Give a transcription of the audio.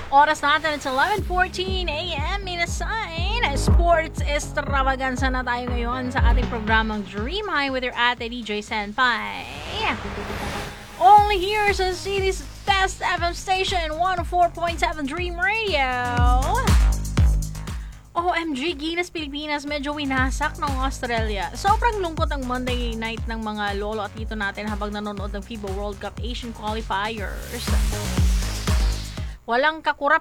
Oras natin, it's 11:14 a.m. Minasay. Sports extravaganza na tayo ngayon sa ating programang Dream High with your ate DJ Senpai. Only here sa city's best FM station, 104.7 Dream Radio. OMG, Gilas Pilipinas, medyo winasak ng Australia. Sobrang lungkot ang Monday night ng mga lolo at tito natin habang nanonood ng FIBA World Cup Asian Qualifiers. Walang kakurap